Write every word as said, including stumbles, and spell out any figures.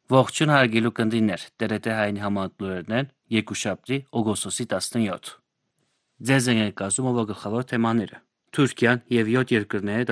Ողջույն հարգելի ունկնդիրներ, T R T հայինի համանուն են երկուշաբթի օգոստոսի տասնյոթ։ Ձեզ են ներկայացում ով գլխավոր թեմաները։ Թուրքիան եւ յոթ երկրները